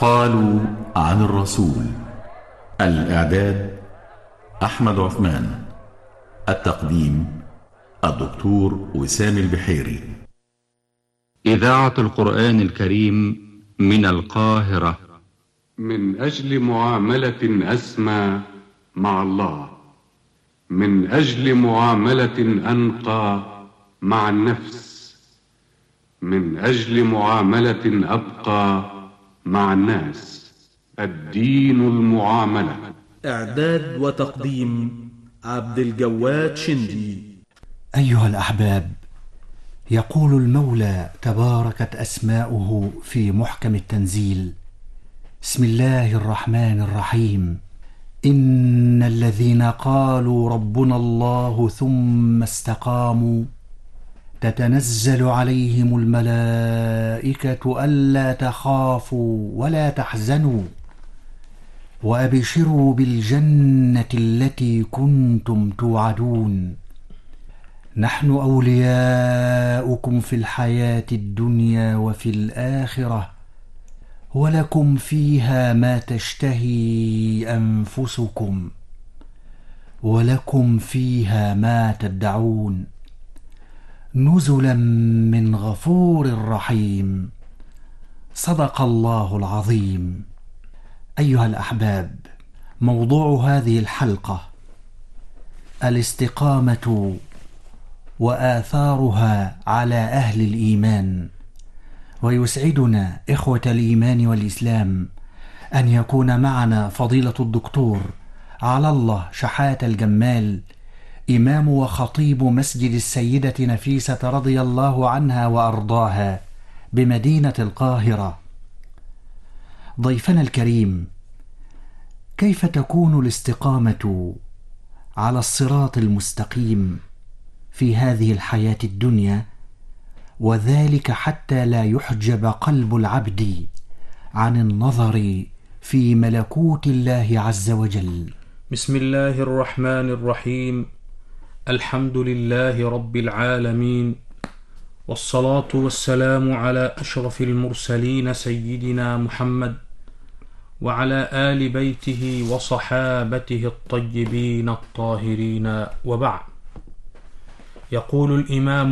قالوا عن الرسول. الإعداد أحمد عثمان. التقديم الدكتور وسام البحيري. إذاعة القرآن الكريم من القاهرة. من أجل معاملة أسمى مع الله، من أجل معاملة أنقى مع النفس، من أجل معاملة أبقى مع الناس. الدين المعاملة. إعداد وتقديم عبد الجواد شندي. أيها الأحباب، يقول المولى تباركت أسماؤه في محكم التنزيل: بسم الله الرحمن الرحيم. إن الذين قالوا ربنا الله ثم استقاموا تتنزل عليهم الملائكة ألا تخافوا ولا تحزنوا وأبشروا بالجنة التي كنتم توعدون. نحن أولياؤكم في الحياة الدنيا وفي الآخرة، ولكم فيها ما تشتهي أنفسكم ولكم فيها ما تدعون، نزلا من غفور رحيم. صدق الله العظيم. أيها الأحباب، موضوع هذه الحلقة الاستقامة وآثارها على أهل الإيمان. ويسعدنا إخوة الإيمان والإسلام أن يكون معنا فضيلة الدكتور على الله شحات الجمال، إمام وخطيب مسجد السيدة نفيسة رضي الله عنها وأرضاها بمدينة القاهرة. ضيفنا الكريم، كيف تكون الاستقامة على الصراط المستقيم في هذه الحياة الدنيا، وذلك حتى لا يحجب قلب العبد عن النظر في ملكوت الله عز وجل؟ بسم الله الرحمن الرحيم. الحمد لله رب العالمين، والصلاة والسلام على أشرف المرسلين سيدنا محمد وعلى آل بيته وصحابته الطيبين الطاهرين، وبعد. يقول الإمام